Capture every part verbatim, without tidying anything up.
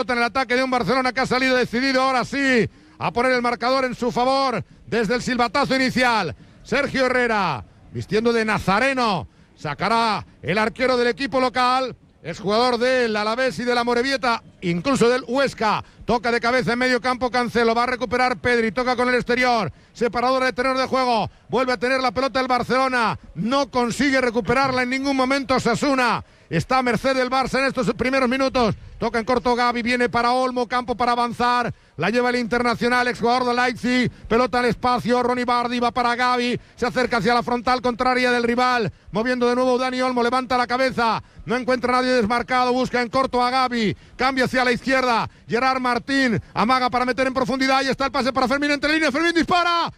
pelota en el ataque de un Barcelona que ha salido decidido ahora sí a poner el marcador en su favor desde el silbatazo inicial. Sergio Herrera, vistiendo de nazareno, sacará el arquero del equipo local. Es jugador del Alavés y de la Morevieta, incluso del Huesca. Toca de cabeza en medio campo Cancelo, va a recuperar Pedri, toca con el exterior. Separador de terreno de juego, vuelve a tener la pelota el Barcelona. No consigue recuperarla en ningún momento Osasuna. Está a merced del Barça en estos primeros minutos. Toca en corto Gavi, viene para Olmo, campo para avanzar. La lleva el internacional, exjugador de Leipzig. Pelota al espacio, Ronnie Bardi va para Gavi. Se acerca hacia la frontal contraria del rival. Moviendo de nuevo Dani Olmo, levanta la cabeza. No encuentra a nadie desmarcado, busca en corto a Gavi. Cambia hacia la izquierda. Gerard Martín amaga para meter en profundidad. Ahí está el pase para Fermín entre líneas. Fermín dispara.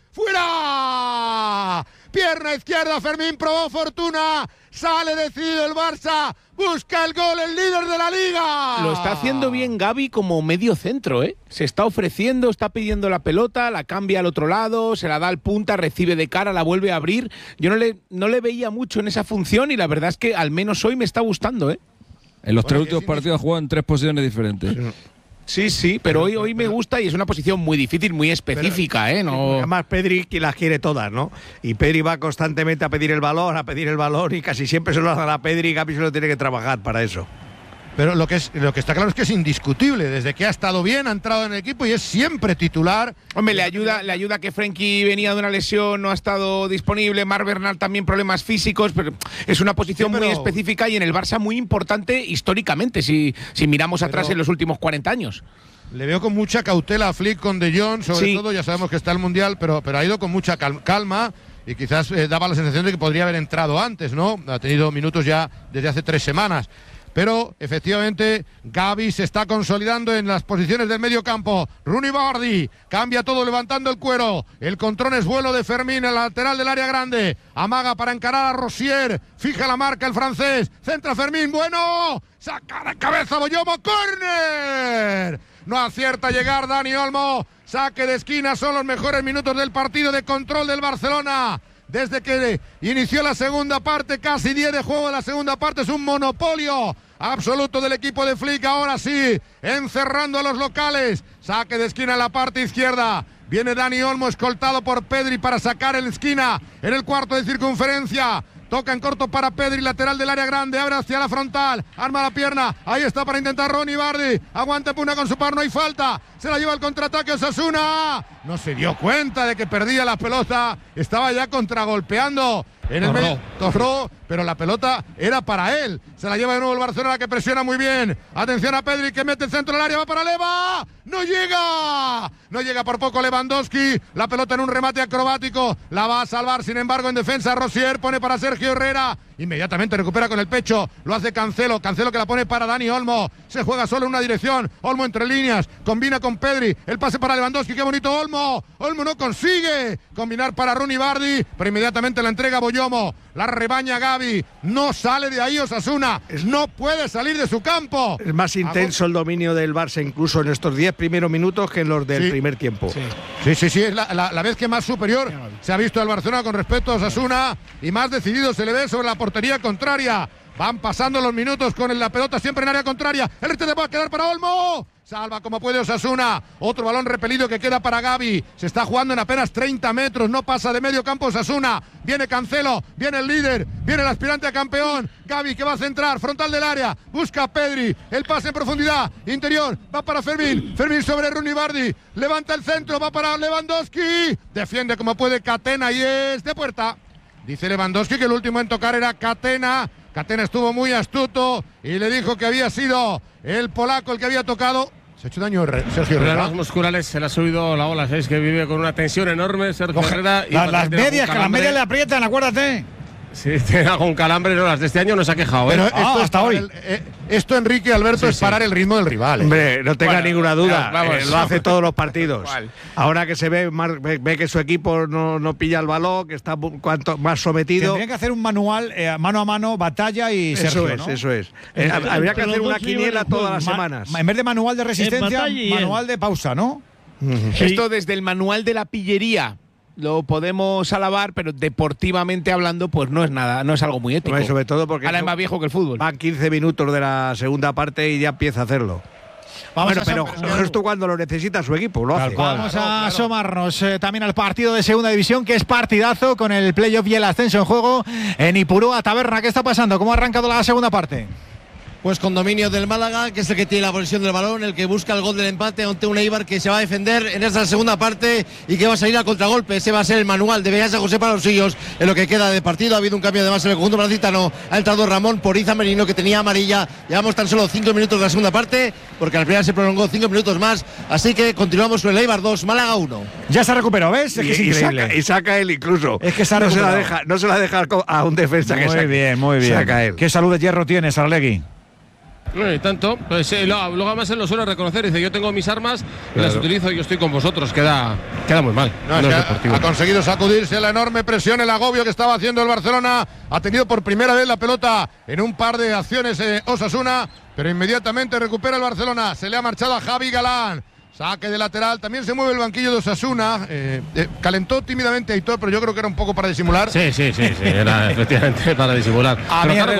¡Fuera! Pierna izquierda, Fermín probó fortuna. Sale decidido el Barça. Busca el gol, el líder de la Liga. Lo está haciendo bien Gavi como medio centro, ¿eh? Se está ofreciendo, está pidiendo la pelota, la cambia al otro lado, se la da al punta, recibe de cara, la vuelve a abrir. Yo no le, no le veía mucho en esa función y la verdad es que al menos hoy me está gustando, ¿eh? En los Bueno, tres últimos partidos ha jugado en tres posiciones diferentes. Sí, sí, pero hoy, hoy me gusta y es una posición muy difícil, muy específica, ¿eh? No... Además, Pedri que las quiere todas, ¿no? Y Pedri va constantemente a pedir el balón, a pedir el balón y casi siempre se lo hace a Pedri y Gavi se lo tiene que trabajar para eso. Pero lo que, es, lo que está claro es que es indiscutible. Desde que ha estado bien, ha entrado en el equipo y es siempre titular. Hombre, le ayuda, le ayuda que Frenkie venía de una lesión, no ha estado disponible. Marc Bernal también problemas físicos, pero es una posición sí, pero... muy específica y en el Barça muy importante históricamente, si, si miramos pero... atrás en los últimos cuarenta años. Le veo con mucha cautela a Flick con De Jong, sobre sí. todo, ya sabemos que está el Mundial, pero, pero ha ido con mucha calma y quizás eh, daba la sensación de que podría haber entrado antes, ¿no? Ha tenido minutos ya desde hace tres semanas. Pero efectivamente Gavi se está consolidando en las posiciones del medio campo. Ronnie Bardi cambia todo levantando el cuero. El control es vuelo de Fermín, el lateral del área grande. Amaga para encarar a Rosier. Fija la marca el francés. Centra Fermín, bueno. Saca de cabeza Boyomo, córner. No acierta a llegar Dani Olmo. Saque de esquina, son los mejores minutos del partido de control del Barcelona. Desde que inició la segunda parte, casi diez de juego de la segunda parte, es un monopolio absoluto del equipo de Flick. Ahora sí, encerrando a los locales. Saque de esquina en la parte izquierda. Viene Dani Olmo escoltado por Pedri para sacar en esquina en el cuarto de circunferencia. Toca en corto para Pedri, lateral del área grande, abre hacia la frontal, arma la pierna, ahí está para intentar Ronnie Bardi, aguanta Puna con su par, no hay falta, se la lleva el contraataque Osasuna, no se dio cuenta de que perdía la pelota, estaba ya contragolpeando en el medio, Torró, pero la pelota era para él, se la lleva de nuevo el Barcelona que presiona muy bien, atención a Pedri que mete el centro del área, va para Leva, no llega, no llega por poco Lewandowski, la pelota en un remate acrobático, la va a salvar sin embargo en defensa Rosier, pone para Sergio Herrera, inmediatamente recupera con el pecho, lo hace Cancelo, Cancelo que la pone para Dani Olmo, se juega solo en una dirección, Olmo entre líneas, combina con Pedri, el pase para Lewandowski, qué bonito Olmo, Olmo no consigue combinar para Ronnie Bardi, pero inmediatamente la entrega Boyomo, la rebaña Gavi, no sale de ahí Osasuna, no puede salir de su campo. Es más intenso el dominio del Barça incluso en estos diez primeros minutos que en los del sí. primer tiempo. Sí, sí, sí, sí es la, la, la vez que más superior se ha visto el Barcelona con respecto a Osasuna y más decidido se le ve sobre la portería contraria. Van pasando los minutos con la pelota siempre en área contraria. El rete va a quedar para Olmo. Salva como puede Osasuna. Otro balón repelido que queda para Gavi. Se está jugando en apenas treinta metros. No pasa de medio campo Osasuna. Viene Cancelo. Viene el líder. Viene el aspirante a campeón. Gavi que va a centrar. Frontal del área. Busca a Pedri. El pase en profundidad. Interior. Va para Fermín. Fermín sobre Ronnie Bardi. Levanta el centro. Va para Lewandowski. Defiende como puede Catena y es de puerta. Dice Lewandowski que el último en tocar era Catena. Catena estuvo muy astuto y le dijo que había sido el polaco el que había tocado. Se ha hecho daño Sergio Herrera. Los musculares se le ha subido la ola, ¿sabéis? Que vive con una tensión enorme Sergio Oje, Herrera. Y la, las medias, que las medias le aprietan, acuérdate. Sí, tiene algún calambre, no, las de este año no se ha quejado, ¿eh? Pero ah, esto hasta hoy. El, eh, esto, Enrique Alberto, sí, es parar sí. el ritmo del rival. ¿eh? Hombre, no tenga bueno, ninguna duda. Ya, vamos, eh, lo hace todos los partidos. Ahora que se ve, ve, ve que su equipo no, no pilla el balón, que está cuanto más sometido. Tendría que hacer un manual eh, mano a mano, batalla y Sergio, Eso es, ¿no? eso es. Eh, habría que hacer una quiniela todas las semanas. En vez de manual de resistencia, manual de pausa, ¿no? Sí. Esto desde el manual de la pillería. Lo podemos alabar, pero deportivamente hablando, pues no es nada, no es algo muy ético. Bueno, sobre todo porque ahora es más viejo que el fútbol. Van quince minutos de la segunda parte y ya empieza a hacerlo. Vamos bueno, a pero asomar- justo cuando lo necesita su equipo, lo hace. Vamos a asomarnos eh, también al partido de segunda división, que es partidazo con el playoff y el ascenso en juego en Ipurúa Taberna. ¿Qué está pasando? ¿Cómo ha arrancado la segunda parte? Pues con dominio del Málaga, que es el que tiene la posesión del balón, el que busca el gol del empate ante un Eibar que se va a defender en esta segunda parte y que va a salir al contragolpe. Ese va a ser el manual de Beasa José para los suyos en lo que queda de partido. Ha habido un cambio además en el conjunto malacitano. Ha entrado Ramón por Iza Merino, que tenía amarilla. Llevamos tan solo cinco minutos de la segunda parte, porque la primera se prolongó cinco minutos más. Así que continuamos con el Eibar dos, Málaga uno. Ya se ha recuperado, ¿ves? Es que es y, y increíble. saca, y saca él incluso. Es que se ha no, se la recuperado. deja, no se la deja a un defensa que Muy saque. bien, muy bien. Saca él. ¿Qué salud de hierro tienes, Arlegui? No, y tanto. Pues, eh, lo- luego además él lo suele reconocer. Dice, yo tengo mis armas y las utilizo y yo estoy con vosotros. Queda, queda muy mal. No, es No que es ha, deportivo. ha conseguido sacudirse la enorme presión, el agobio que estaba haciendo el Barcelona. Ha tenido por primera vez la pelota en un par de acciones eh, Osasuna, pero inmediatamente recupera el Barcelona. Se le ha marchado a Javi Galán. Saque de lateral, también se mueve el banquillo de Osasuna. Eh, eh, calentó tímidamente a Aitor, pero yo creo que era un poco para disimular. Sí, sí, sí, sí, era efectivamente para disimular. A Pero mí claro,